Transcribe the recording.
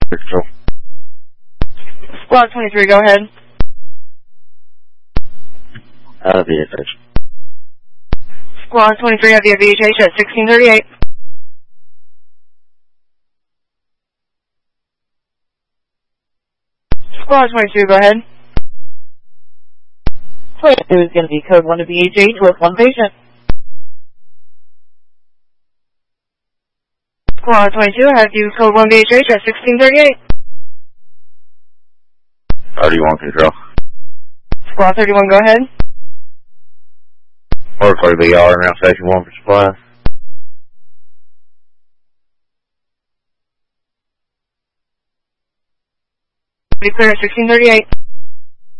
Control. Squad 23, go ahead. VHH. Squad 23, have you VHH at 1638. Squad 22, go ahead. 22 is going to be code 1 to VHH with 1 patient. Squad 22, have you code 1 VHH at 1638. 31 Control. Squad 31, go ahead. Order for BR, now station 1 for supply. Be clear at 1638.